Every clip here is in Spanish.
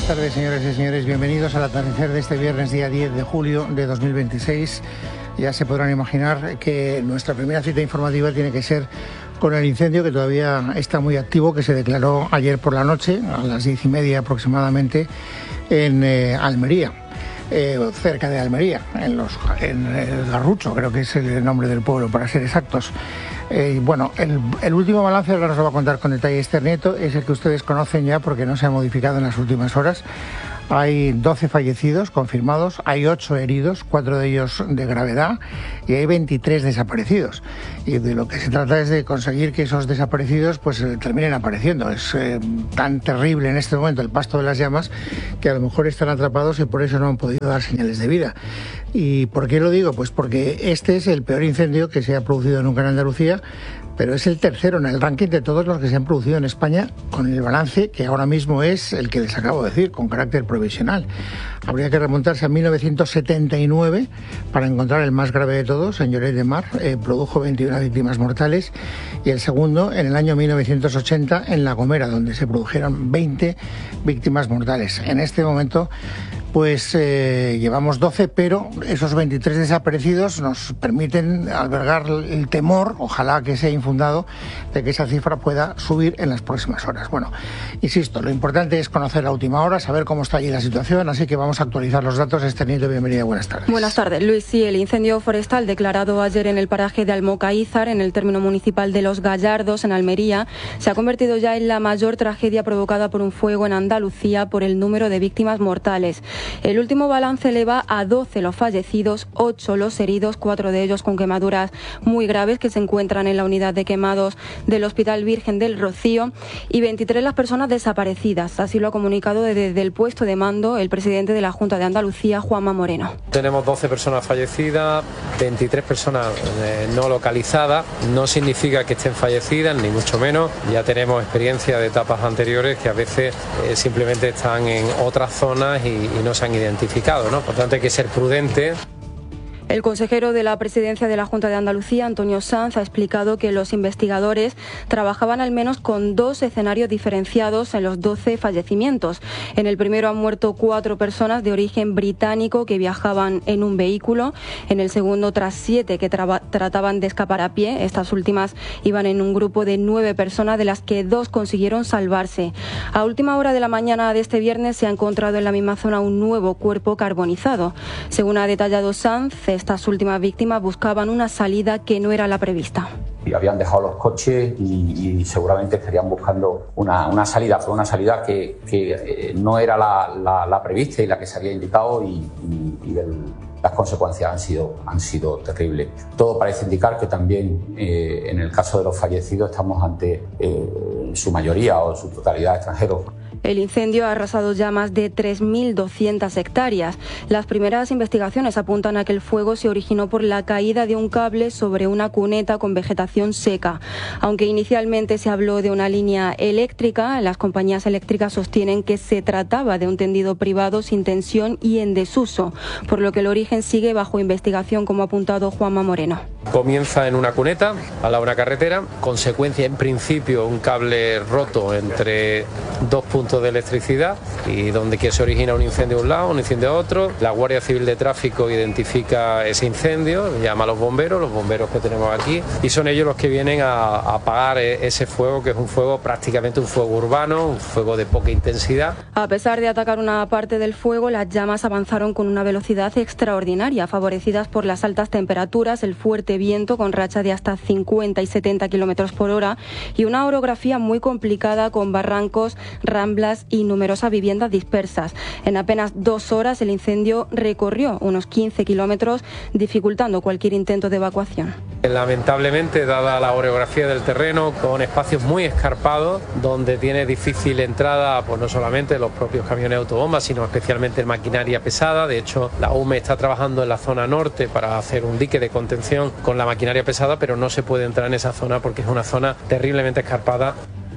tardes, señoras y señores. Bienvenidos al atardecer de este viernes, día 10 de julio de 2026. Ya se podrán imaginar que nuestra primera cita informativa tiene que ser con el incendio que todavía está muy activo, que se declaró ayer por la noche, a las 10:30 aproximadamente, en Almería. Cerca de Almería, en el Garrucho, creo que es el nombre del pueblo, para ser exactos. Bueno, el último balance, ahora nos lo va a contar con detalle Esther Nieto, es el que ustedes conocen ya porque no se ha modificado en las últimas horas. Hay 12 fallecidos confirmados, hay 8 heridos, 4 de ellos de gravedad, y hay 23 desaparecidos. Y de lo que se trata es de conseguir que esos desaparecidos pues terminen apareciendo. Es tan terrible en este momento el pasto de las llamas que a lo mejor están atrapados y por eso no han podido dar señales de vida. ¿Y por qué lo digo? Pues porque este es el peor incendio que se ha producido nunca en Andalucía, pero es el tercero en el ranking de todos los que se han producido en España, con el balance que ahora mismo es el que les acabo de decir, con carácter provisional. Habría que remontarse a 1979 para encontrar el más grave de todos, en Lloret de Mar, produjo 21 víctimas mortales, y el segundo en el año 1980 en La Gomera, donde se produjeron 20 víctimas mortales. En este momento pues llevamos 12, pero esos 23 desaparecidos nos permiten albergar el temor, ojalá que sea infundado, de que esa cifra pueda subir en las próximas horas. Bueno, insisto, lo importante es conocer la última hora, saber cómo está allí la situación, así que vamos a actualizar los datos. Esther Nieto, bienvenida, buenas tardes. Buenas tardes, Luis. Sí, el incendio forestal declarado ayer en el paraje de Almocaízar, en el término municipal de Los Gallardos, en Almería, se ha convertido ya en la mayor tragedia provocada por un fuego en Andalucía por el número de víctimas mortales. El último balance eleva a 12 los fallecidos, 8 los heridos, 4 de ellos con quemaduras muy graves que se encuentran en la unidad de quemados del Hospital Virgen del Rocío, y 23 las personas desaparecidas. Así lo ha comunicado desde el puesto de mando el presidente de la Junta de Andalucía, Juanma Moreno. Tenemos 12 personas fallecidas, 23 personas no localizadas. No significa que estén fallecidas, ni mucho menos. Ya tenemos experiencia de etapas anteriores que a veces simplemente están en otras zonas y no se han identificado, ¿no? Por tanto, hay que ser prudente. El consejero de la presidencia de la Junta de Andalucía, Antonio Sanz, ha explicado que los investigadores trabajaban al menos con 2 escenarios diferenciados en los 12 fallecimientos. En el primero han muerto 4 personas de origen británico que viajaban en un vehículo. En el segundo, otras 7 que trataban de escapar a pie. Estas últimas iban en un grupo de 9 personas, de las que 2 consiguieron salvarse. A última hora de la mañana de este viernes se ha encontrado en la misma zona un nuevo cuerpo carbonizado. Según ha detallado Sanz, estas últimas víctimas buscaban una salida que no era la prevista. Y habían dejado los coches y seguramente estarían buscando una salida. Fue una salida que no era la prevista y la que se había indicado, y las consecuencias han sido terribles. Todo parece indicar que también en el caso de los fallecidos estamos ante en su mayoría o en su totalidad extranjeros. El incendio ha arrasado ya más de 3.200 hectáreas. Las primeras investigaciones apuntan a que el fuego se originó por la caída de un cable sobre una cuneta con vegetación seca. Aunque inicialmente se habló de una línea eléctrica, las compañías eléctricas sostienen que se trataba de un tendido privado sin tensión y en desuso, por lo que el origen sigue bajo investigación, como ha apuntado Juanma Moreno. Comienza en una cuneta, al lado de una carretera, consecuencia en principio un cable roto entre 2 puntos de electricidad, y donde que se origina un incendio a un lado, un incendio a otro. La Guardia Civil de Tráfico identifica ese incendio, llama a los bomberos que tenemos aquí, y son ellos los que vienen a apagar ese fuego, que es un fuego prácticamente un fuego urbano, un fuego de poca intensidad. A pesar de atacar una parte del fuego, las llamas avanzaron con una velocidad extraordinaria, favorecidas por las altas temperaturas, el fuerte viento con racha de hasta 50 y 70 kilómetros por hora y una orografía muy complicada con barrancos, ramblas y numerosas viviendas dispersas. En apenas 2 horas el incendio recorrió unos 15 kilómetros, dificultando cualquier intento de evacuación. Lamentablemente, dada la orografía del terreno, con espacios muy escarpados, donde tiene difícil entrada, pues no solamente los propios camiones autobombas, sino especialmente maquinaria pesada. De hecho, la UME está trabajando en la zona norte para hacer un dique de contención con la maquinaria pesada, pero no se puede entrar en esa zona porque es una zona terriblemente escarpada.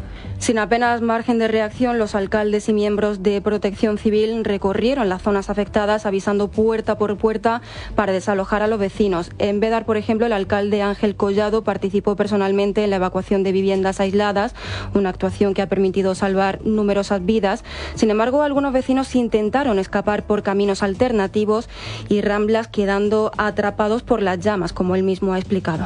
Sin apenas margen de reacción, los alcaldes y miembros de Protección Civil recorrieron las zonas afectadas avisando puerta por puerta para desalojar a los vecinos. En Bédar, por ejemplo, el alcalde Ángel Collado participó personalmente en la evacuación de viviendas aisladas, una actuación que ha permitido salvar numerosas vidas. Sin embargo, algunos vecinos intentaron escapar por caminos alternativos y ramblas, quedando atrapados por las llamas, como él mismo ha explicado.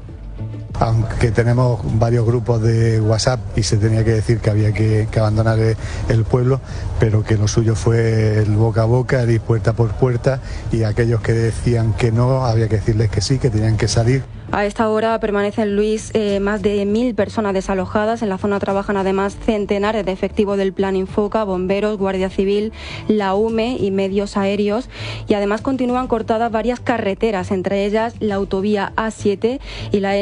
Aunque tenemos varios grupos de WhatsApp y se tenía que decir que había que abandonar el pueblo, pero que lo suyo fue el boca a boca, el ir puerta por puerta, y aquellos que decían que no, había que decirles que sí, que tenían que salir. A esta hora permanecen, Luis, más de 1.000 personas desalojadas. En la zona trabajan además centenares de efectivos del Plan Infoca, bomberos, Guardia Civil, la UME y medios aéreos. Y además continúan cortadas varias carreteras, entre ellas la autovía A7 y la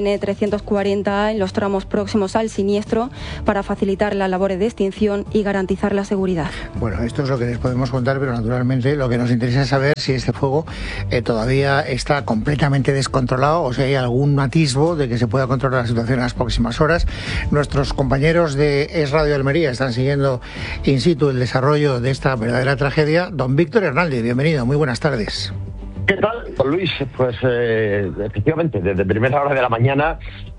N340A en los tramos próximos al siniestro, para facilitar las labores de extinción y garantizar la seguridad. Bueno, esto es lo que les podemos contar, pero naturalmente lo que nos interesa es saber si este fuego todavía está completamente descontrolado o si hay algún atisbo de que se pueda controlar la situación en las próximas horas. Nuestros compañeros de Es Radio Almería están siguiendo in situ el desarrollo de esta verdadera tragedia. Don Víctor Hernández, bienvenido, muy buenas tardes. ¿Qué tal, don Luis? Pues efectivamente, desde primera hora de la mañana,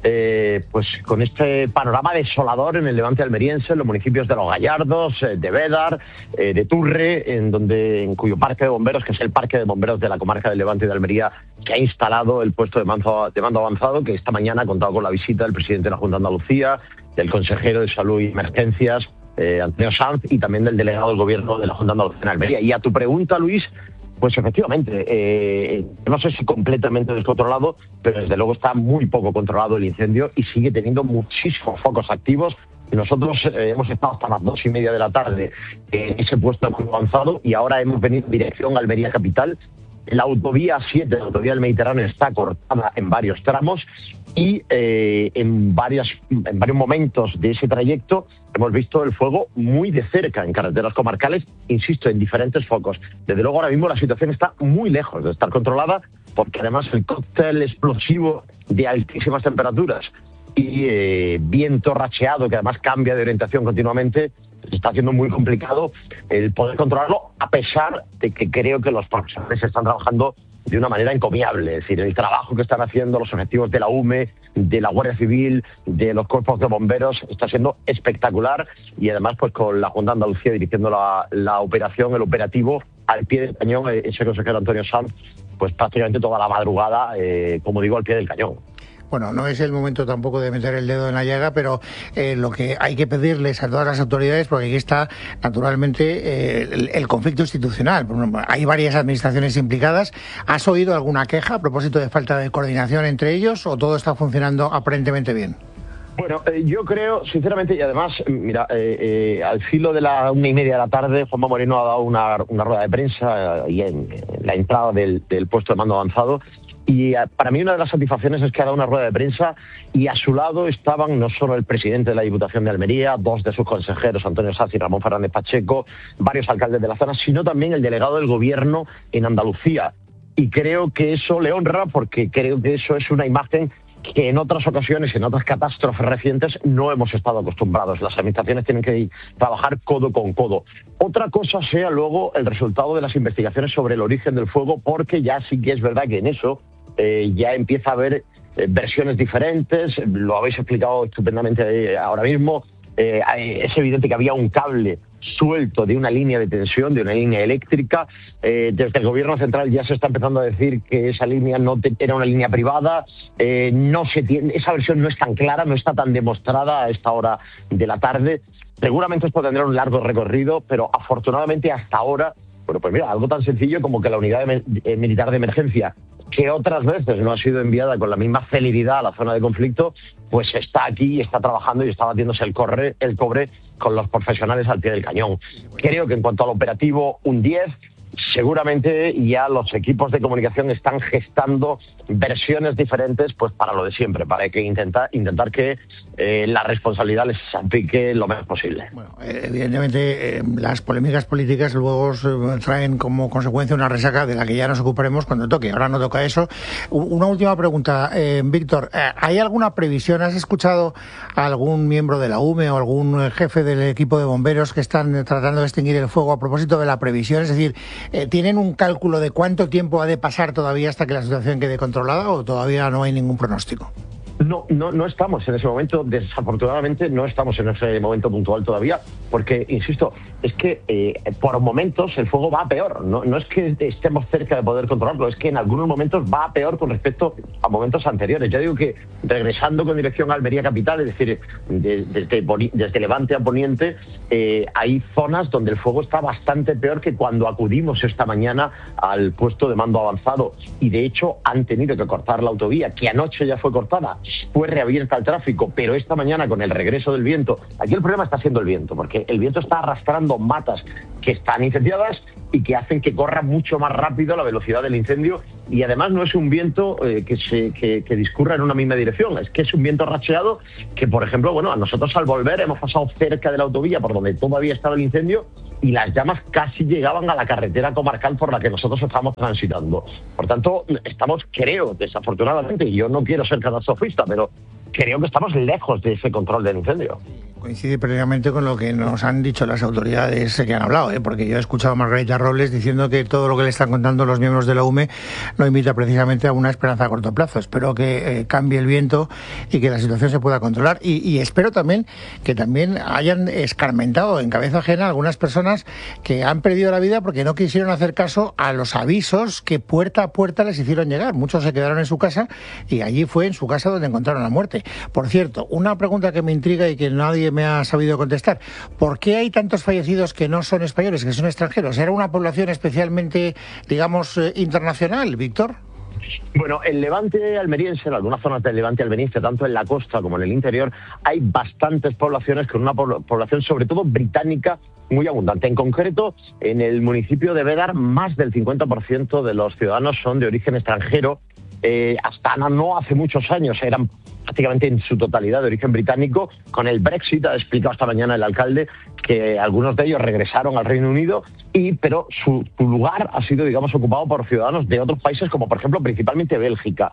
pues con este panorama desolador en el levante almeriense, en los municipios de Los Gallardos, de Bédar, de Turre, en cuyo parque de bomberos, que es el parque de bomberos de la comarca del Levante de Almería, que ha instalado el puesto de mando avanzado, que esta mañana ha contado con la visita del presidente de la Junta de Andalucía, del consejero de Salud y Emergencias, Antonio Sanz, y también del delegado del Gobierno de la Junta de Andalucía en Almería. Y a tu pregunta, Luis, pues efectivamente, no sé si completamente descontrolado, pero desde luego está muy poco controlado el incendio y sigue teniendo muchísimos focos activos. Nosotros hemos estado hasta las 2:30 de la tarde en ese puesto muy avanzado y ahora hemos venido en dirección a Almería capital. La autovía 7, la autovía del Mediterráneo, está cortada en varios tramos y en varios momentos de ese trayecto hemos visto el fuego muy de cerca en carreteras comarcales, insisto, en diferentes focos. Desde luego ahora mismo la situación está muy lejos de estar controlada, porque además el cóctel explosivo de altísimas temperaturas y viento racheado, que además cambia de orientación continuamente, está haciendo muy complicado el poder controlarlo, a pesar de que creo que los profesionales están trabajando de una manera encomiable. Es decir, el trabajo que están haciendo los efectivos de la UME, de la Guardia Civil, de los cuerpos de bomberos, está siendo espectacular, y además pues con la Junta de Andalucía dirigiendo la operación, el operativo al pie del cañón, ese consejero Antonio Sanz, pues prácticamente toda la madrugada, como digo, al pie del cañón. Bueno, no es el momento tampoco de meter el dedo en la llaga, pero lo que hay que pedirles a todas las autoridades, porque aquí está naturalmente el conflicto institucional. Hay varias administraciones implicadas. ¿Has oído alguna queja a propósito de falta de coordinación entre ellos o todo está funcionando aparentemente bien? Bueno, yo creo, sinceramente, y además, mira, al filo de la 1:30 de la tarde, Juanma Moreno ha dado una rueda de prensa y en la entrada del puesto de mando avanzado. Y para mí una de las satisfacciones es que ha dado una rueda de prensa y a su lado estaban no solo el presidente de la Diputación de Almería, dos de sus consejeros, Antonio Sanz y Ramón Fernández Pacheco, varios alcaldes de la zona, sino también el delegado del Gobierno en Andalucía. Y creo que eso le honra, porque creo que eso es una imagen que en otras ocasiones, en otras catástrofes recientes, no hemos estado acostumbrados. Las administraciones tienen que trabajar codo con codo. Otra cosa sea luego el resultado de las investigaciones sobre el origen del fuego, porque ya sí que es verdad que en eso ya empieza a haber versiones diferentes. Lo habéis explicado estupendamente ahora mismo. Es evidente que había un cable suelto de una línea de tensión, de una línea eléctrica. Desde el Gobierno central ya se está empezando a decir que esa línea era una línea privada. No se tiene, esa versión no es tan clara, no está tan demostrada a esta hora de la tarde. Seguramente esto tendrá un largo recorrido, pero afortunadamente hasta ahora, bueno, pues mira, algo tan sencillo como que la unidad militar de emergencia, que otras veces no ha sido enviada con la misma celeridad a la zona de conflicto, pues está aquí y está trabajando y está batiéndose el cobre con los profesionales al pie del cañón. Creo que en cuanto al operativo, un 10, seguramente ya los equipos de comunicación están gestando versiones diferentes, pues para lo de siempre, para que intentar que la responsabilidad les aplique lo menos posible. Bueno, evidentemente las polémicas políticas luego traen como consecuencia una resaca de la que ya nos ocuparemos cuando toque. Ahora no toca eso. Una última pregunta, Víctor, ¿hay alguna previsión? ¿Has escuchado a algún miembro de la UME o algún jefe del equipo de bomberos que están tratando de extinguir el fuego a propósito de la previsión? Es decir, ¿tienen un cálculo de cuánto tiempo ha de pasar todavía hasta que la situación quede controlada o todavía no hay ningún pronóstico? No estamos en ese momento, desafortunadamente no estamos en ese momento puntual todavía, porque, insisto, es que por momentos el fuego va a peor, no es que estemos cerca de poder controlarlo, es que en algunos momentos va a peor con respecto a momentos anteriores. Ya digo que regresando con dirección a Almería capital, es decir, desde Levante a Poniente, hay zonas donde el fuego está bastante peor que cuando acudimos esta mañana al puesto de mando avanzado, y de hecho han tenido que cortar la autovía, que anoche ya fue cortada, fue reabierta al tráfico, pero esta mañana con el regreso del viento, aquí el problema está siendo el viento, porque el viento está arrastrando matas que están incendiadas y que hacen que corra mucho más rápido la velocidad del incendio, y además no es un viento que discurra en una misma dirección, es que es un viento racheado que, por ejemplo, bueno, a nosotros al volver hemos pasado cerca de la autovía por donde todavía estaba el incendio y las llamas casi llegaban a la carretera comarcal por la que nosotros estamos transitando. Por tanto, estamos, creo, desafortunadamente, y yo no quiero ser catastrofista, pero creo que estamos lejos de ese control del incendio. Coincide plenamente con lo que nos han dicho las autoridades que han hablado, porque yo he escuchado a Margarita Robles diciendo que todo lo que le están contando los miembros de la UME no invita precisamente a una esperanza a corto plazo. Espero que cambie el viento y que la situación se pueda controlar, y espero también que también hayan escarmentado en cabeza ajena algunas personas que han perdido la vida porque no quisieron hacer caso a los avisos que puerta a puerta les hicieron llegar. Muchos se quedaron en su casa y allí fue en su casa donde encontraron la muerte. Por cierto, una pregunta que me intriga y que nadie me ha sabido contestar: ¿por qué hay tantos fallecidos que no son españoles, que son extranjeros? ¿Era una población especialmente, digamos, internacional, Víctor? Bueno, el Levante almeriense, en algunas zonas del Levante almeriense, tanto en la costa como en el interior, hay bastantes poblaciones con una población sobre todo británica muy abundante. En concreto, en el municipio de Bédar, más del 50% de los ciudadanos son de origen extranjero. Hasta no hace muchos años eran prácticamente en su totalidad de origen británico. Con el Brexit, ha explicado esta mañana el alcalde que algunos de ellos regresaron al Reino Unido, pero su lugar ha sido, digamos, ocupado por ciudadanos de otros países, como por ejemplo principalmente Bélgica.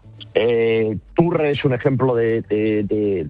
Turre es un ejemplo de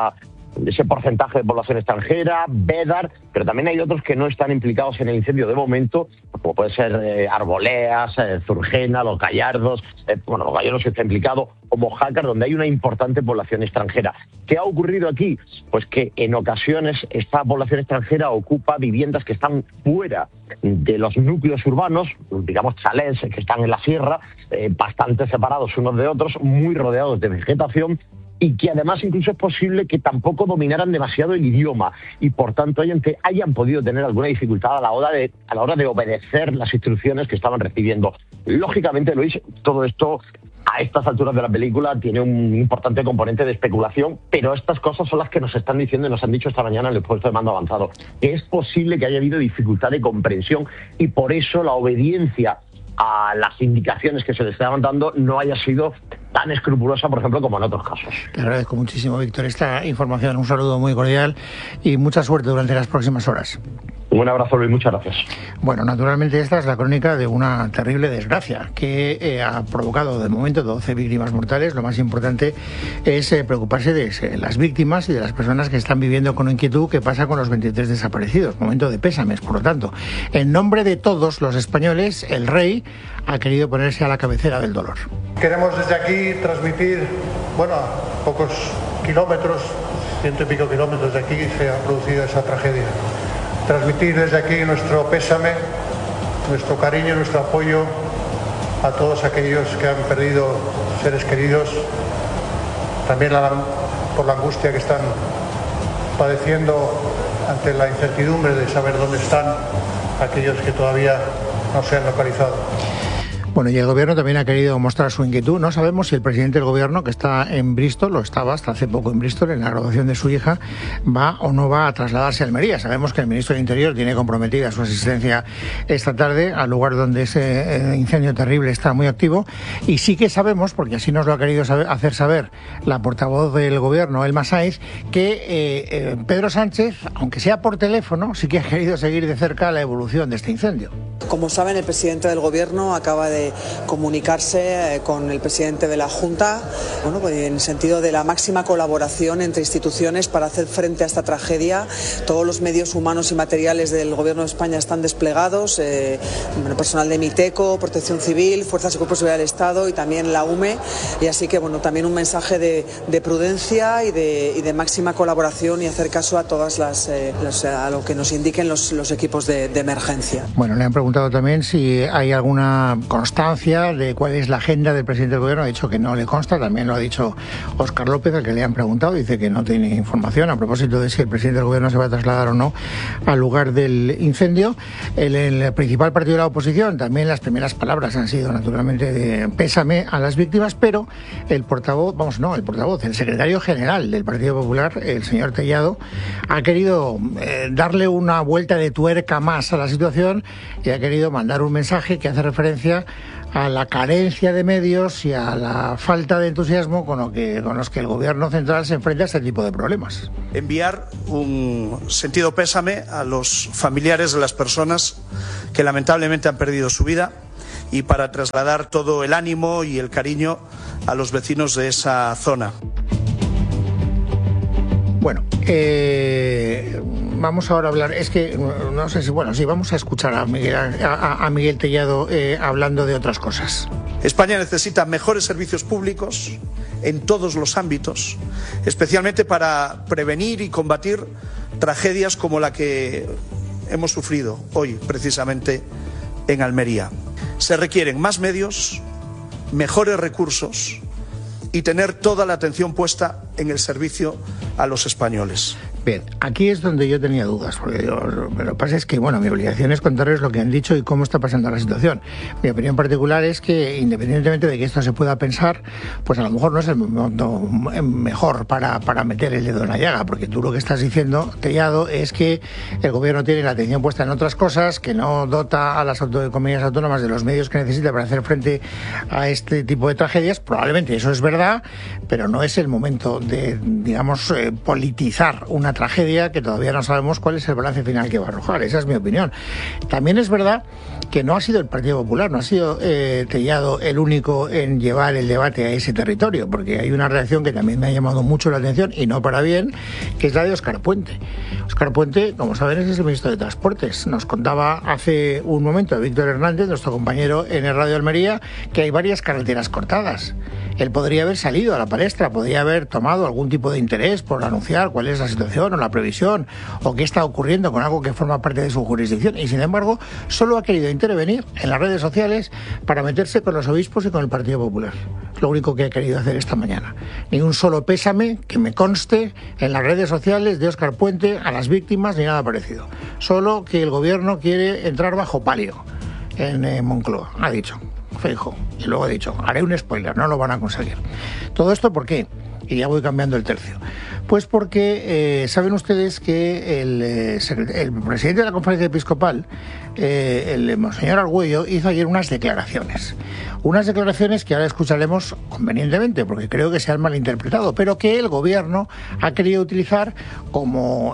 ese porcentaje de población extranjera, Bédar, pero también hay otros que no están implicados en el incendio de momento, como puede ser Arboleas, Zurgena, Los Gallardos, Los Gallardos está implicado, o Mojácar, donde hay una importante población extranjera. ¿Qué ha ocurrido aquí? Pues que en ocasiones esta población extranjera ocupa viviendas que están fuera de los núcleos urbanos, digamos chalés que están en la sierra, bastante separados unos de otros, muy rodeados de vegetación, y que además incluso es posible que tampoco dominaran demasiado el idioma y por tanto hayan podido tener alguna dificultad a la hora de obedecer las instrucciones que estaban recibiendo. Lógicamente, Luis, todo esto a estas alturas de la película tiene un importante componente de especulación, pero estas cosas son las que nos están diciendo y nos han dicho esta mañana en el puesto de mando avanzado. Es posible que haya habido dificultad de comprensión y por eso la obediencia a las indicaciones que se les estaban dando no haya sido tan escrupulosa, por ejemplo, como en otros casos. Te agradezco muchísimo, Víctor, esta información. Un saludo muy cordial y mucha suerte durante las próximas horas. Un abrazo, Luis, muchas gracias. Bueno, naturalmente esta es la crónica de una terrible desgracia que ha provocado de momento 12 víctimas mortales. Lo más importante es preocuparse de las víctimas y de las personas que están viviendo con inquietud qué pasa con los 23 desaparecidos. Momento de pésames, por lo tanto. En nombre de todos los españoles, el rey ha querido ponerse a la cabecera del dolor. Queremos desde aquí transmitir, a pocos kilómetros, 100 y pico kilómetros de aquí se ha producido esa tragedia. Transmitir desde aquí nuestro pésame, nuestro cariño, nuestro apoyo a todos aquellos que han perdido seres queridos, también por la angustia que están padeciendo ante la incertidumbre de saber dónde están aquellos que todavía no se han localizado. Bueno, y el Gobierno también ha querido mostrar su inquietud. No sabemos si el presidente del Gobierno, que está en Bristol, lo estaba hasta hace poco en Bristol, en la graduación de su hija, va o no va a trasladarse a Almería. Sabemos que el ministro del Interior tiene comprometida su asistencia esta tarde al lugar donde ese incendio terrible está muy activo. Y sí que sabemos, porque así nos lo ha querido hacer saber la portavoz del Gobierno, Elma Saiz, que Pedro Sánchez, aunque sea por teléfono, sí que ha querido seguir de cerca la evolución de este incendio. Como saben, el presidente del Gobierno acaba de comunicarse con el presidente de la Junta, pues en el sentido de la máxima colaboración entre instituciones para hacer frente a esta tragedia. Todos los medios humanos y materiales del Gobierno de España están desplegados, personal de MITECO, Protección Civil, Fuerzas y Cuerpos de Seguridad del Estado y también la UME, y así que también un mensaje de prudencia y de máxima colaboración y hacer caso a todas a lo que nos indiquen los equipos de emergencia. Bueno, le han preguntado también si hay alguna constancia de cuál es la agenda del presidente del Gobierno. Ha dicho que no le consta, también lo ha dicho Óscar López, al que le han preguntado, dice que no tiene información a propósito de si el presidente del Gobierno se va a trasladar o no al lugar del incendio. El principal partido de la oposición, también las primeras palabras han sido naturalmente de pésame a las víctimas, pero el secretario general del Partido Popular, el señor Tellado, ha querido darle una vuelta de tuerca más a la situación y ha querido mandar un mensaje que hace referencia a la carencia de medios y a la falta de entusiasmo con los que el Gobierno central se enfrenta a este tipo de problemas. Enviar un sentido pésame a los familiares de las personas que lamentablemente han perdido su vida y para trasladar todo el ánimo y el cariño a los vecinos de esa zona. Bueno, vamos ahora a hablar, es que no sé si, sí, vamos a escuchar a Miguel Tellado hablando de otras cosas. España necesita mejores servicios públicos en todos los ámbitos, especialmente para prevenir y combatir tragedias como la que hemos sufrido hoy, precisamente en Almería. Se requieren más medios, mejores recursos y tener toda la atención puesta en el servicio a los españoles. Bien, aquí es donde yo tenía dudas, porque pero lo que pasa es que, mi obligación es contarles lo que han dicho y cómo está pasando la situación. Mi opinión particular es que, independientemente de que esto se pueda pensar, pues a lo mejor no es el momento mejor para meter el dedo en la llaga, porque tú lo que estás diciendo, Tellado, es que el Gobierno tiene la atención puesta en otras cosas, que no dota a las comunidades autónomas de los medios que necesita para hacer frente a este tipo de tragedias. Probablemente eso es verdad, pero no es el momento de, politizar una tragedia que todavía no sabemos cuál es el balance final que va a arrojar. Esa es mi opinión. También es verdad que no ha sido el Partido Popular, no ha sido Tellado el único en llevar el debate a ese territorio, porque hay una reacción que también me ha llamado mucho la atención, y no para bien, que es la de Óscar Puente. Óscar Puente, como saben, es el ministro de Transportes. Nos contaba hace un momento Víctor Hernández, nuestro compañero en el Radio Almería, que hay varias carreteras cortadas. Él podría haber salido a la palestra, podría haber tomado algún tipo de interés por anunciar cuál es la situación o la previsión o qué está ocurriendo con algo que forma parte de su jurisdicción, y sin embargo solo ha querido intervenir en las redes sociales para meterse con los obispos y con el Partido Popular. Es lo único que ha querido hacer esta mañana. Ni un solo pésame que me conste en las redes sociales de Óscar Puente a las víctimas ni nada parecido. Solo que el Gobierno quiere entrar bajo palio en Moncloa, ha dicho Feijóo, y luego ha dicho, haré un spoiler, no lo van a conseguir. ¿Todo esto por qué? Y ya voy cambiando el tercio. Pues porque saben ustedes que el presidente de la Conferencia Episcopal, el Monseñor Argüello, hizo ayer unas declaraciones que ahora escucharemos convenientemente, porque creo que se han malinterpretado, pero que el Gobierno ha querido utilizar como,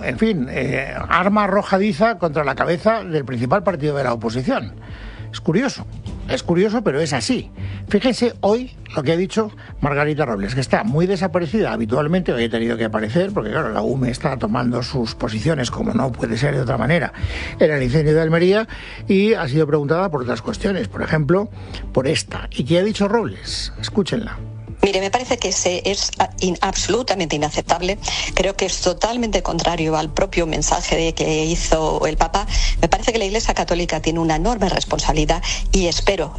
arma arrojadiza contra la cabeza del principal partido de la oposición. Es curioso, pero es así. Fíjense hoy lo que ha dicho Margarita Robles, que está muy desaparecida habitualmente, hoy ha tenido que aparecer, porque claro, la UME está tomando sus posiciones, como no puede ser de otra manera, en el incendio de Almería, y ha sido preguntada por otras cuestiones, por ejemplo, por esta. ¿Y qué ha dicho Robles? Escúchenla. Mire, me parece que es absolutamente inaceptable. Creo que es totalmente contrario al propio mensaje que hizo el Papa. Me parece que la Iglesia Católica tiene una enorme responsabilidad y espero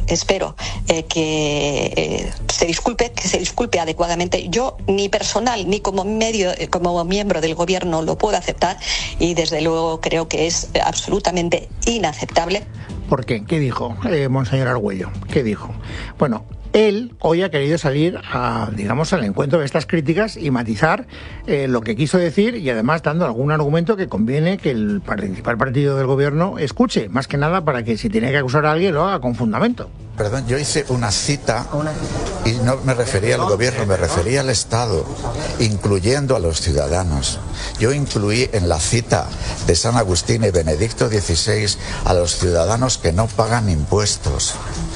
que se disculpe adecuadamente. Yo ni personal ni como miembro del Gobierno lo puedo aceptar, y desde luego creo que es absolutamente inaceptable. ¿Por qué? ¿Qué dijo Monseñor Argüello? ¿Qué dijo? Bueno, él hoy ha querido salir al encuentro de estas críticas y matizar lo que quiso decir, y además dando algún argumento que conviene que el principal partido del gobierno escuche, más que nada para que si tiene que acusar a alguien lo haga con fundamento. Perdón, yo hice una cita y no me refería al gobierno, me refería al Estado, incluyendo a los ciudadanos. Yo incluí en la cita de San Agustín y Benedicto XVI a los ciudadanos que no pagan impuestos,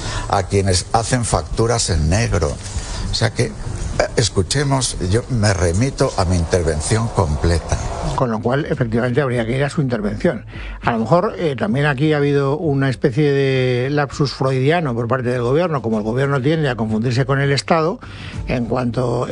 a quienes hacen facturas en negro. O sea que, escuchemos, yo me remito a mi intervención completa. Con lo cual, efectivamente, habría que ir a su intervención. A lo mejor también aquí ha habido una especie de lapsus freudiano por parte del gobierno, como el gobierno tiende a confundirse con el Estado. En cuanto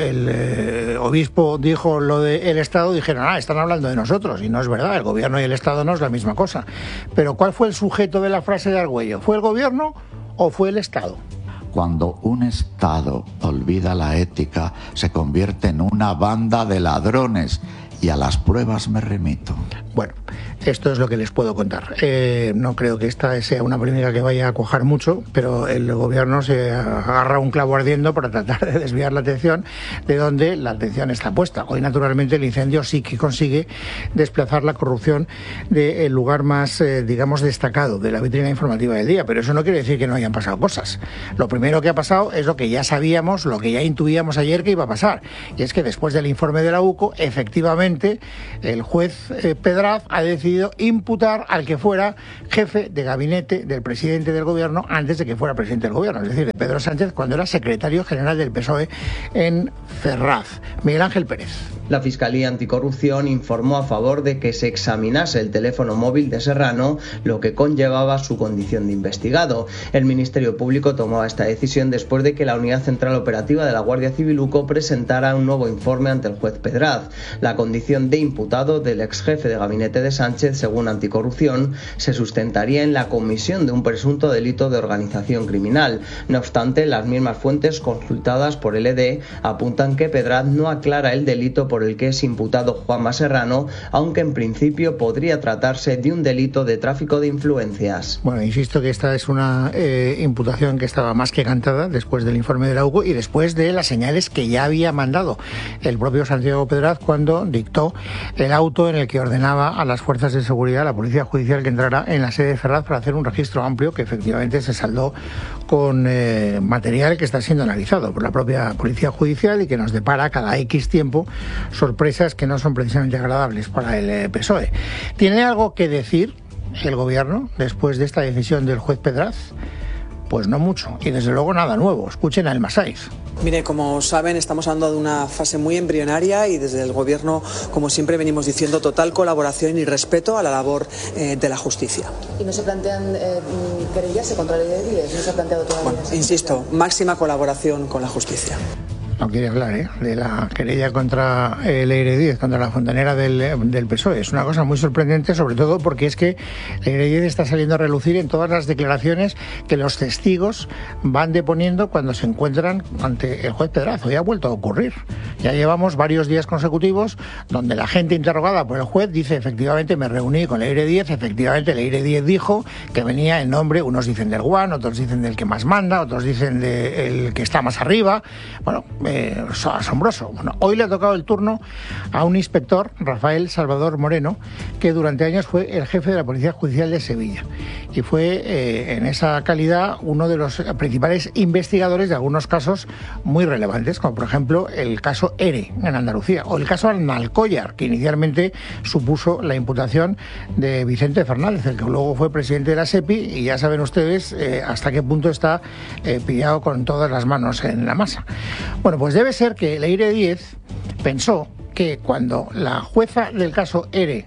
el obispo dijo lo del Estado, dijeron, están hablando de nosotros, y no es verdad, el gobierno y el Estado no es la misma cosa. Pero ¿cuál fue el sujeto de la frase de Argüello? ¿Fue el gobierno o fue el Estado? Cuando un Estado olvida la ética, se convierte en una banda de ladrones. Y a las pruebas me remito. Bueno, esto es lo que les puedo contar. No creo que esta sea una polémica que vaya a cuajar mucho, pero el gobierno se agarra un clavo ardiendo para tratar de desviar la atención de donde la atención está puesta. Hoy, naturalmente, el incendio sí que consigue desplazar la corrupción del lugar más, destacado de la vitrina informativa del día, pero eso no quiere decir que no hayan pasado cosas. Lo primero que ha pasado es lo que ya sabíamos, lo que ya intuíamos ayer que iba a pasar, y es que después del informe de la UCO, efectivamente, el juez Pedraz ha decidido imputar al que fuera jefe de gabinete del presidente del gobierno antes de que fuera presidente del gobierno, es decir, de Pedro Sánchez, cuando era secretario general del PSOE en Ferraz. Miguel Ángel Pérez. La Fiscalía Anticorrupción informó a favor de que se examinase el teléfono móvil de Serrano, lo que conllevaba su condición de investigado. El Ministerio Público tomó esta decisión después de que la Unidad Central Operativa de la Guardia Civil UCO presentara un nuevo informe ante el juez Pedraz. La condición de imputado del ex jefe de gabinete de Sánchez, según Anticorrupción, se sustentaría en la comisión de un presunto delito de organización criminal. No obstante, las mismas fuentes consultadas por el ED apuntan que Pedraz no aclara el delito por el que es imputado Juanma Serrano, aunque en principio podría tratarse de un delito de tráfico de influencias. Bueno, insisto que esta es una imputación que estaba más que cantada después del informe de la UCO y después de las señales que ya había mandado el propio Santiago Pedraz cuando dictó el auto en el que ordenaba a las fuerzas de seguridad, a la Policía Judicial, que entrara en la sede de Ferraz para hacer un registro amplio que efectivamente se saldó con material que está siendo analizado por la propia Policía Judicial y que nos depara cada X tiempo sorpresas que no son precisamente agradables para el PSOE. ¿Tiene algo que decir el gobierno después de esta decisión del juez Pedraz? Pues no mucho, y desde luego nada nuevo. Escuchen a Elma Saiz. Mire, como saben, estamos hablando de una fase muy embrionaria y desde el Gobierno, como siempre venimos diciendo, total colaboración y respeto a la labor de la justicia. ¿Y no se plantean querellarse contra la ley de Díez? ¿No se ha planteado todavía? Bueno, insisto, máxima colaboración con la justicia. No quiere hablar de la querella contra Leire Díez, contra la fontanera del PSOE. Es una cosa muy sorprendente, sobre todo porque es que Leire Díez está saliendo a relucir en todas las declaraciones que los testigos van deponiendo cuando se encuentran ante el juez Pedraz. Hoy ha vuelto a ocurrir. Ya llevamos varios días consecutivos donde la gente interrogada por el juez dice, efectivamente me reuní con Leire Díez, efectivamente Leire Díez dijo que venía en nombre, unos dicen del Guan, otros dicen del que más manda, otros dicen del que está más arriba. Bueno, asombroso. Bueno, hoy le ha tocado el turno a un inspector, Rafael Salvador Moreno, que durante años fue el jefe de la Policía Judicial de Sevilla y fue en esa calidad uno de los principales investigadores de algunos casos muy relevantes, como por ejemplo el caso ERE en Andalucía o el caso Alcollar, que inicialmente supuso la imputación de Vicente Fernández, el que luego fue presidente de la SEPI, y ya saben ustedes hasta qué punto está pillado con todas las manos en la masa. Bueno, pues debe ser que Leire Díez pensó que cuando la jueza del caso ERE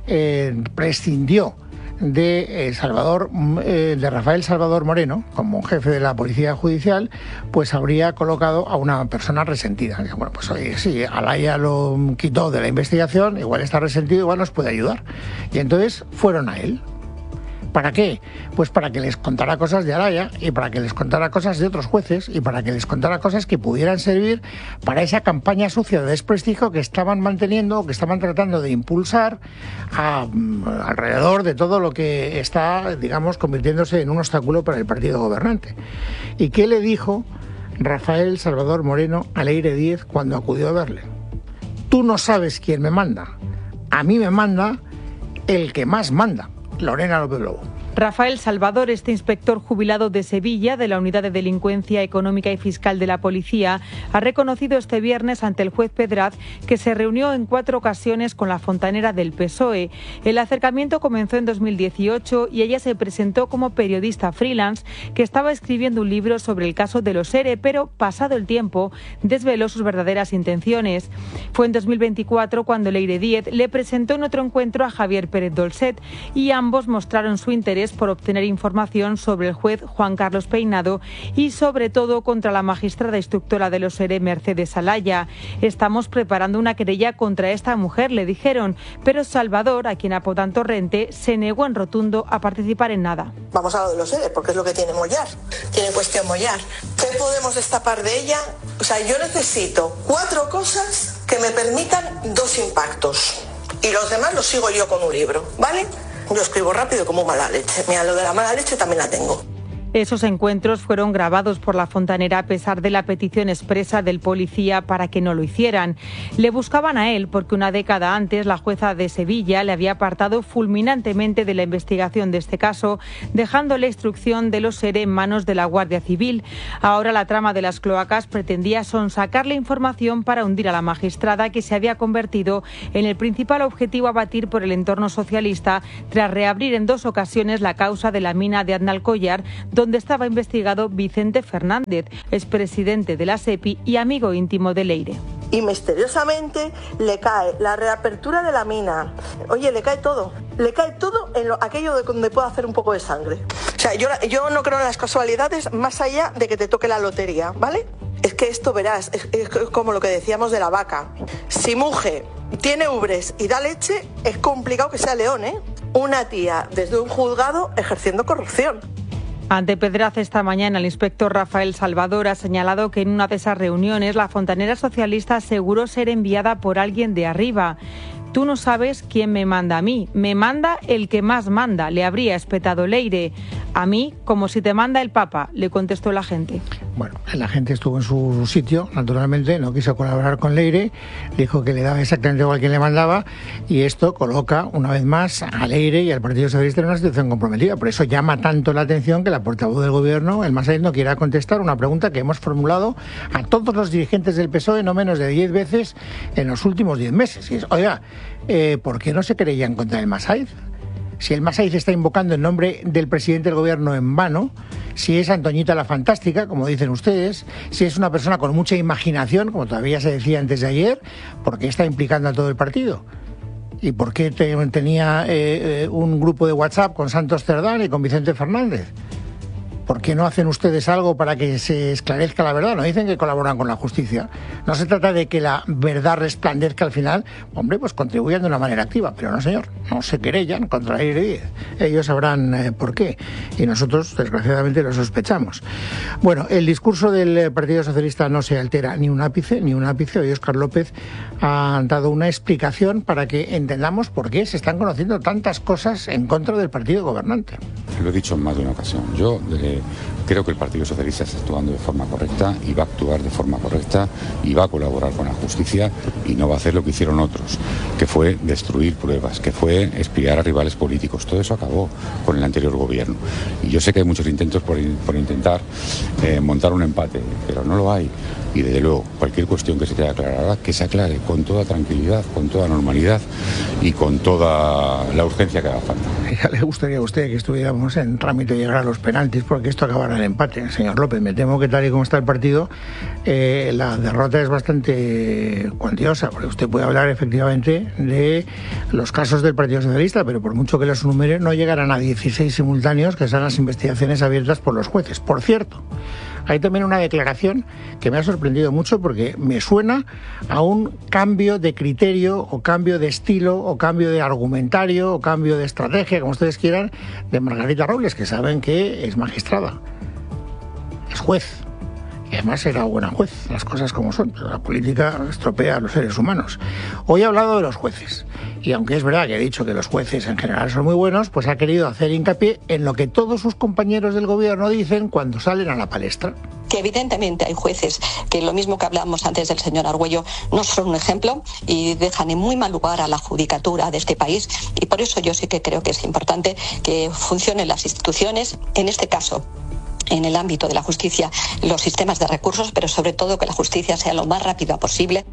prescindió de Rafael Salvador Moreno como jefe de la Policía Judicial, pues habría colocado a una persona resentida. Bueno, pues oye, sí, Alaya lo quitó de la investigación, igual está resentido, igual nos puede ayudar. Y entonces fueron a él. ¿Para qué? Pues para que les contara cosas de Araya y para que les contara cosas de otros jueces y para que les contara cosas que pudieran servir para esa campaña sucia de desprestigio que estaban manteniendo, que estaban tratando de impulsar alrededor de todo lo que está, digamos, convirtiéndose en un obstáculo para el partido gobernante. ¿Y qué le dijo Rafael Salvador Moreno a Leire Díez cuando acudió a verle? Tú no sabes quién me manda. A mí me manda el que más manda. Lorena López Lobo. Rafael Salvador, este inspector jubilado de Sevilla, de la Unidad de Delincuencia Económica y Fiscal de la Policía, ha reconocido este viernes ante el juez Pedraz que se reunió en 4 ocasiones con la fontanera del PSOE. El acercamiento comenzó en 2018 y ella se presentó como periodista freelance que estaba escribiendo un libro sobre el caso de los ERE, pero pasado el tiempo desveló sus verdaderas intenciones. Fue en 2024 cuando Leire Díez le presentó en otro encuentro a Javier Pérez Dolcet y ambos mostraron su interés por obtener información sobre el juez Juan Carlos Peinado y sobre todo contra la magistrada instructora de los ERE Mercedes Alaya. Estamos preparando una querella contra esta mujer, le dijeron, pero Salvador, a quien apodan Torrente, se negó en rotundo a participar en nada. Vamos a lo de los ERE, porque es lo que tiene Mollar. Tiene cuestión Mollar. ¿Qué podemos destapar de ella? O sea, yo necesito 4 cosas que me permitan 2 impactos. Y los demás los sigo yo con un libro, ¿vale? Yo escribo rápido como mala leche. Mira, lo de la mala leche también la tengo. Esos encuentros fueron grabados por la fontanera a pesar de la petición expresa del policía para que no lo hicieran. Le buscaban a él porque una década antes la jueza de Sevilla le había apartado fulminantemente de la investigación de este caso, dejando la instrucción de los ERE en manos de la Guardia Civil. Ahora la trama de las cloacas pretendía sonsacar la información para hundir a la magistrada, que se había convertido en el principal objetivo a batir por el entorno socialista tras reabrir en 2 ocasiones la causa de la mina de Aznalcóllar, donde estaba investigado Vicente Fernández, expresidente de la SEPI y amigo íntimo de Leire. Y misteriosamente le cae la reapertura de la mina. Oye, le cae todo. Le cae todo en aquello de donde puede hacer un poco de sangre. O sea, yo no creo en las casualidades más allá de que te toque la lotería, ¿vale? Es que esto, verás, es como lo que decíamos de la vaca. Si muge, tiene ubres y da leche, es complicado que sea león, ¿eh? Una tía desde un juzgado ejerciendo corrupción. Ante Pedraz esta mañana, el inspector Rafael Salvador ha señalado que en una de esas reuniones la fontanera socialista aseguró ser enviada por alguien de arriba. Tú no sabes quién me manda a mí, me manda el que más manda, le habría espetado Leire. A mí, como si te manda el Papa, le contestó el agente. Bueno, el agente estuvo en su sitio, naturalmente, no quiso colaborar con Leire, dijo que le daba exactamente igual quien le mandaba, y esto coloca una vez más a Leire y al Partido Socialista en una situación comprometida. Por eso llama tanto la atención que la portavoz del Gobierno, el Massaid, no quiera contestar una pregunta que hemos formulado a todos los dirigentes del PSOE no menos de 10 veces en los últimos 10 meses. Y es, oiga, ¿por qué no se querellan contra el Massaid? Si el Massaid está invocando el nombre del presidente del Gobierno en vano, si es Antoñita la Fantástica, como dicen ustedes, si es una persona con mucha imaginación, como todavía se decía antes de ayer, ¿por qué está implicando a todo el partido? ¿Y por qué tenía un grupo de WhatsApp con Santos Cerdán y con Vicente Fernández? ¿Por qué no hacen ustedes algo para que se esclarezca la verdad? No dicen que colaboran con la justicia. No se trata de que la verdad resplandezca al final. Hombre, pues contribuyan de una manera activa. Pero no, señor, no se querellan contra Leire Díez. Ellos sabrán por qué. Y nosotros, desgraciadamente, lo sospechamos. Bueno, el discurso del Partido Socialista no se altera ni un ápice, ni un ápice. Hoy Óscar López ha dado una explicación para que entendamos por qué se están conociendo tantas cosas en contra del partido gobernante. Lo he dicho en más de una ocasión. Yo creo que el Partido Socialista está actuando de forma correcta y va a actuar de forma correcta y va a colaborar con la justicia y no va a hacer lo que hicieron otros, que fue destruir pruebas, que fue espiar a rivales políticos. Todo eso acabó con el anterior gobierno. Y yo sé que hay muchos intentos por intentar montar un empate, pero no lo hay. Y desde luego, cualquier cuestión que se quiera aclarar ahora, que se aclare con toda tranquilidad, con toda normalidad y con toda la urgencia que haga falta. Ya le gustaría a usted que estuviéramos en trámite de llegar a los penaltis porque esto acabara en empate. Señor López, me temo que tal y como está el partido, la derrota es bastante cuantiosa, porque usted puede hablar efectivamente de los casos del Partido Socialista, pero por mucho que los numere, no llegarán a 16 simultáneos, que son las investigaciones abiertas por los jueces. Por cierto, hay también una declaración que me ha sorprendido mucho porque me suena a un cambio de criterio o cambio de estilo o cambio de argumentario o cambio de estrategia, como ustedes quieran, de Margarita Robles, que saben que es magistrada, es juez. Y además era buena juez, las cosas como son, pero la política estropea a los seres humanos. Hoy he hablado de los jueces, y aunque es verdad que he dicho que los jueces en general son muy buenos, pues ha querido hacer hincapié en lo que todos sus compañeros del gobierno dicen cuando salen a la palestra. Que evidentemente hay jueces que, lo mismo que hablábamos antes del señor Argüello, no son un ejemplo y dejan en muy mal lugar a la judicatura de este país, y por eso yo sí que creo que es importante que funcionen las instituciones, en este caso en el ámbito de la justicia, los sistemas de recursos, pero sobre todo que la justicia sea lo más rápida posible.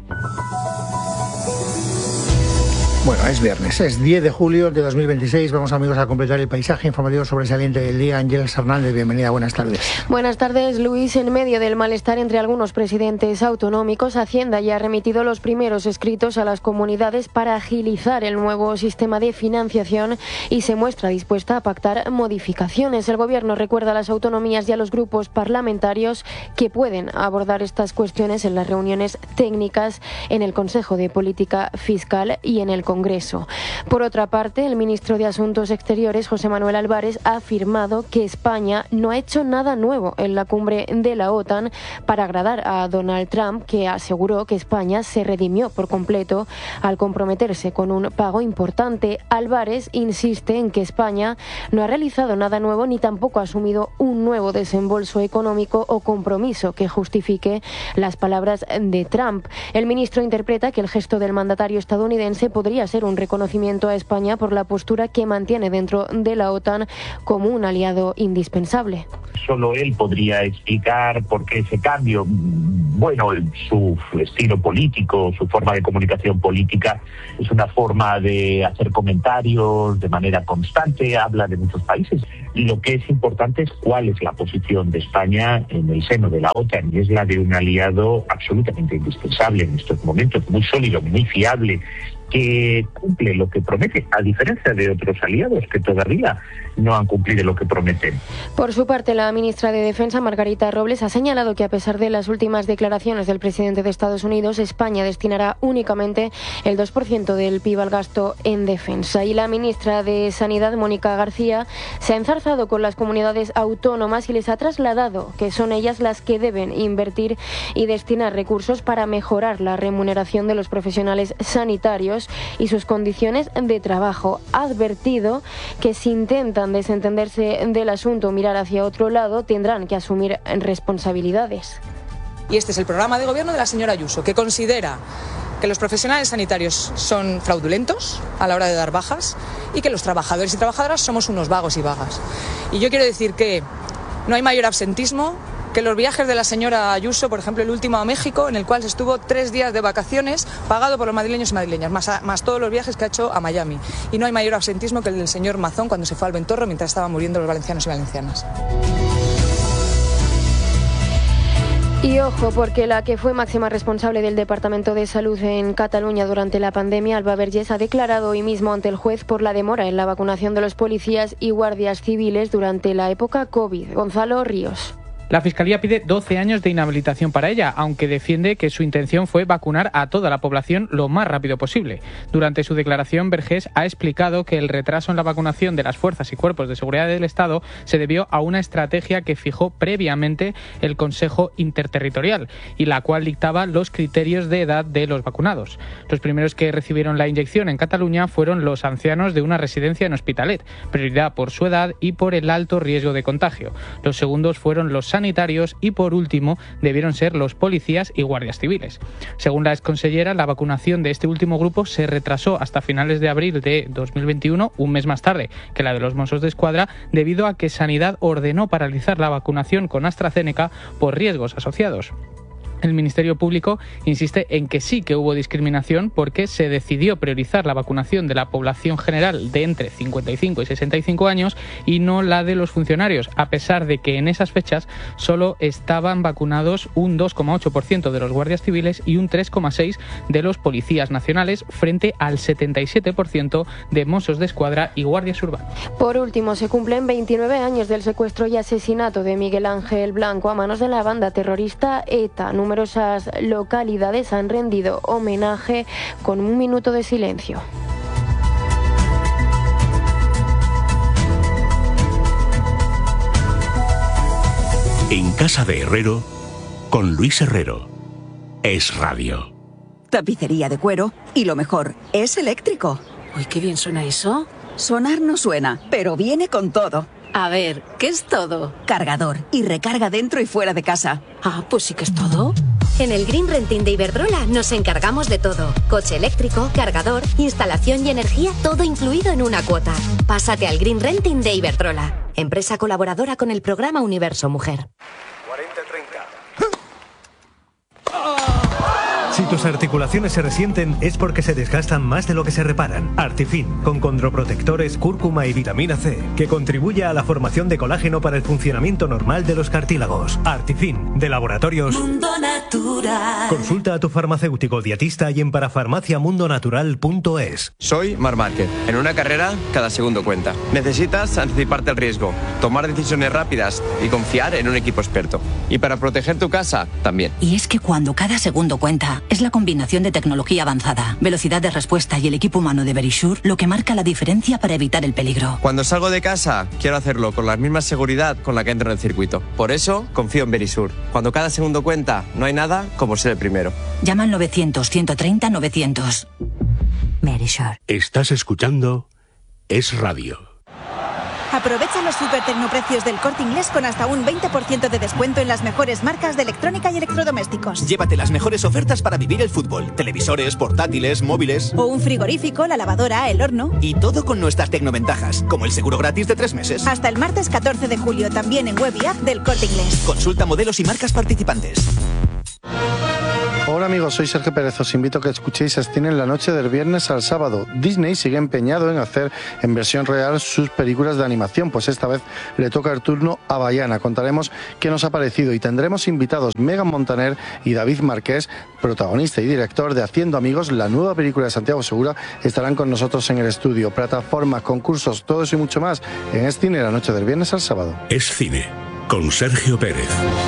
Bueno, es viernes, es 10 de julio de 2026. Vamos, amigos, a completar el paisaje informativo sobresaliente del día. Ángeles Hernández, bienvenida, buenas tardes. Buenas tardes, Luis. En medio del malestar entre algunos presidentes autonómicos, Hacienda ya ha remitido los primeros escritos a las comunidades para agilizar el nuevo sistema de financiación y se muestra dispuesta a pactar modificaciones. El Gobierno recuerda a las autonomías y a los grupos parlamentarios que pueden abordar estas cuestiones en las reuniones técnicas en el Consejo de Política Fiscal y en el Congreso. Por otra parte, el ministro de Asuntos Exteriores, José Manuel Álvarez, ha afirmado que España no ha hecho nada nuevo en la cumbre de la OTAN para agradar a Donald Trump, que aseguró que España se redimió por completo al comprometerse con un pago importante. Álvarez insiste en que España no ha realizado nada nuevo ni tampoco ha asumido un nuevo desembolso económico o compromiso que justifique las palabras de Trump. El ministro interpreta que el gesto del mandatario estadounidense podría ser un reconocimiento a España por la postura que mantiene dentro de la OTAN como un aliado indispensable. Solo él podría explicar por qué ese cambio. Bueno, su estilo político, su forma de comunicación política es una forma de hacer comentarios de manera constante, habla de muchos países. Y lo que es importante es cuál es la posición de España en el seno de la OTAN, y es la de un aliado absolutamente indispensable en estos momentos, muy sólido, muy fiable, que cumple lo que promete, a diferencia de otros aliados que todavía no han cumplido lo que prometen. Por su parte, la ministra de Defensa, Margarita Robles, ha señalado que a pesar de las últimas declaraciones del presidente de Estados Unidos, España destinará únicamente el 2% del PIB al gasto en defensa. Y la ministra de Sanidad, Mónica García, se ha enzarzado con las comunidades autónomas y les ha trasladado que son ellas las que deben invertir y destinar recursos para mejorar la remuneración de los profesionales sanitarios y sus condiciones de trabajo. Ha advertido que si intentan desentenderse del asunto o mirar hacia otro lado, tendrán que asumir responsabilidades. Y este es el programa de gobierno de la señora Ayuso, que considera que los profesionales sanitarios son fraudulentos a la hora de dar bajas y que los trabajadores y trabajadoras somos unos vagos y vagas. Y yo quiero decir que no hay mayor absentismo que los viajes de la señora Ayuso, por ejemplo el último a México, en el cual estuvo 3 días de vacaciones pagado por los madrileños y madrileñas, más todos los viajes que ha hecho a Miami. Y no hay mayor absentismo que el del señor Mazón cuando se fue al Ventorro mientras estaban muriendo los valencianos y valencianas. Y ojo, porque la que fue máxima responsable del Departamento de Salud en Cataluña durante la pandemia, Alba Vergés, ha declarado hoy mismo ante el juez por la demora en la vacunación de los policías y guardias civiles durante la época COVID. Gonzalo Ríos. La Fiscalía pide 12 años de inhabilitación para ella, aunque defiende que su intención fue vacunar a toda la población lo más rápido posible. Durante su declaración, Vergés ha explicado que el retraso en la vacunación de las fuerzas y cuerpos de seguridad del Estado se debió a una estrategia que fijó previamente el Consejo Interterritorial y la cual dictaba los criterios de edad de los vacunados. Los primeros que recibieron la inyección en Cataluña fueron los ancianos de una residencia en Hospitalet, prioridad por su edad y por el alto riesgo de contagio. Los segundos fueron los sanitarios y, por último, debieron ser los policías y guardias civiles. Según la exconsellera, la vacunación de este último grupo se retrasó hasta finales de abril de 2021, un mes más tarde que la de los Mossos d'Esquadra, debido a que Sanidad ordenó paralizar la vacunación con AstraZeneca por riesgos asociados. El Ministerio Público insiste en que sí que hubo discriminación porque se decidió priorizar la vacunación de la población general de entre 55 y 65 años y no la de los funcionarios, a pesar de que en esas fechas solo estaban vacunados un 2,8% de los guardias civiles y un 3,6% de los policías nacionales, frente al 77% de Mossos de Escuadra y guardias urbanos. Por último, se cumplen 29 años del secuestro y asesinato de Miguel Ángel Blanco a manos de la banda terrorista ETA. Numerosas localidades han rendido homenaje con un minuto de silencio. En casa de Herrero, con Luis Herrero. Es Radio. Tapicería de cuero y lo mejor, es eléctrico. Uy, qué bien suena eso. Sonar no suena, pero viene con todo. A ver, ¿qué es todo? Cargador y recarga dentro y fuera de casa. Ah, pues sí que es todo. En el Green Renting de Iberdrola nos encargamos de todo. Coche eléctrico, cargador, instalación y energía, todo incluido en una cuota. Pásate al Green Renting de Iberdrola, empresa colaboradora con el programa Universo Mujer. 40-30. Si tus articulaciones se resienten es porque se desgastan más de lo que se reparan. Artifin, con condroprotectores, cúrcuma y vitamina C, que contribuye a la formación de colágeno para el funcionamiento normal de los cartílagos. Artifin, de Laboratorios Mundo Natural. Consulta a tu farmacéutico dietista y en parafarmaciamundonatural.es. Soy Marc Márquez. En una carrera, cada segundo cuenta. Necesitas anticiparte al riesgo, tomar decisiones rápidas y confiar en un equipo experto. Y para proteger tu casa, también. Y es que cuando cada segundo cuenta, es la combinación de tecnología avanzada, velocidad de respuesta y el equipo humano de Verisure lo que marca la diferencia para evitar el peligro. Cuando salgo de casa, quiero hacerlo con la misma seguridad con la que entro en el circuito. Por eso, confío en Verisure. Cuando cada segundo cuenta, no hay nada como ser el primero. Llama al 900-130-900. Verisure. Estás escuchando Es Radio. Aprovecha los supertecnoprecios del Corte Inglés con hasta un 20% de descuento en las mejores marcas de electrónica y electrodomésticos. Llévate las mejores ofertas para vivir el fútbol. Televisores, portátiles, móviles. O un frigorífico, la lavadora, el horno. Y todo con nuestras tecnoventajas, como el seguro gratis de 3 meses. Hasta el martes 14 de julio, también en web y app del Corte Inglés. Consulta modelos y marcas participantes. Hola amigos, soy Sergio Pérez. Os invito a que escuchéis Cine en la noche del viernes al sábado. Disney sigue empeñado en hacer en versión real sus películas de animación, pues esta vez le toca el turno a Bayana. Contaremos qué nos ha parecido y tendremos invitados Megan Montaner y David Marqués, protagonista y director de Haciendo Amigos, la nueva película de Santiago Segura. Estarán con nosotros en el estudio. Plataformas, concursos, todo eso y mucho más en Cine la noche del viernes al sábado. Es Cine, con Sergio Pérez.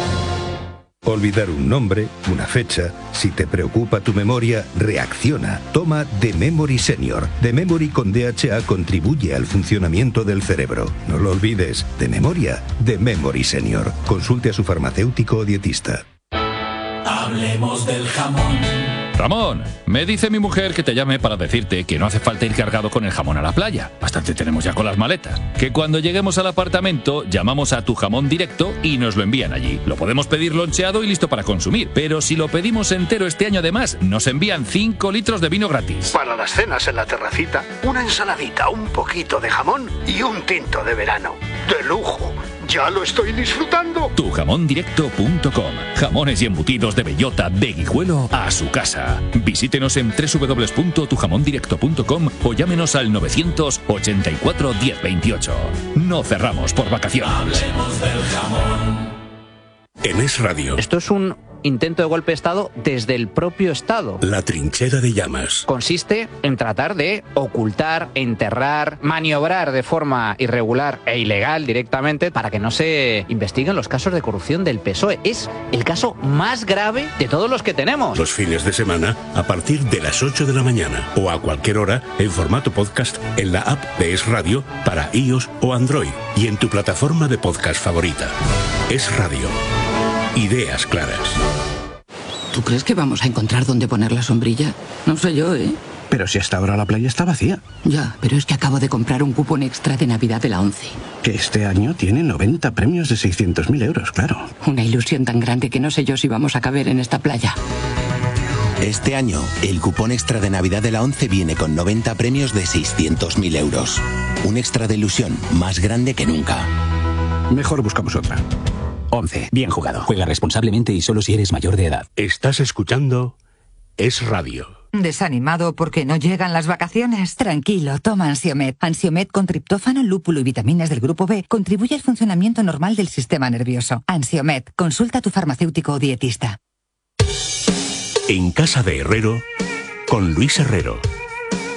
Olvidar un nombre, una fecha. Si te preocupa tu memoria, reacciona. Toma The Memory Senior. The Memory con DHA contribuye al funcionamiento del cerebro. No lo olvides. De memoria, The Memory Senior. Consulte a su farmacéutico o dietista. Hablemos del jamón. Ramón, me dice mi mujer que te llame para decirte que no hace falta ir cargado con el jamón a la playa. Bastante tenemos ya con las maletas. Que cuando lleguemos al apartamento llamamos a Tu Jamón Directo y nos lo envían allí. Lo podemos pedir loncheado y listo para consumir. Pero si lo pedimos entero este año además, nos envían 5 litros de vino gratis. Para las cenas en la terracita, una ensaladita, un poquito de jamón y un tinto de verano. ¡De lujo! ¡Ya lo estoy disfrutando! Tujamondirecto.com. Jamones y embutidos de bellota, de Guijuelo a su casa. Visítenos en www.tujamondirecto.com o llámenos al 984 1028. No cerramos por vacaciones. Hablemos del jamón. En Es Radio. Esto es un intento de golpe de Estado desde el propio Estado. La trinchera de llamas. Consiste en tratar de ocultar, enterrar, maniobrar de forma irregular e ilegal directamente para que no se investiguen los casos de corrupción del PSOE. Es el caso más grave de todos los que tenemos. Los fines de semana a partir de las 8 de la mañana o a cualquier hora en formato podcast en la app de Es Radio para iOS o Android y en tu plataforma de podcast favorita. Es Radio. Ideas claras. ¿Tú crees que vamos a encontrar dónde poner la sombrilla? No sé yo, ¿eh? Pero si hasta ahora la playa está vacía. Ya, pero es que acabo de comprar un cupón extra de Navidad de la ONCE. Que este año tiene 90 premios de 600.000 euros, claro. Una ilusión tan grande que no sé yo si vamos a caber en esta playa. Este año, el cupón extra de Navidad de la ONCE viene con 90 premios de 600.000 euros. Un extra de ilusión más grande que nunca. Mejor buscamos otra. 11. Bien jugado. Juega responsablemente y solo si eres mayor de edad. Estás escuchando Es Radio. ¿Desanimado porque no llegan las vacaciones? Tranquilo, toma Ansiomed. Ansiomed con triptófano, lúpulo y vitaminas del grupo B contribuye al funcionamiento normal del sistema nervioso. Ansiomed, consulta a tu farmacéutico o dietista. En casa de Herrero, con Luis Herrero.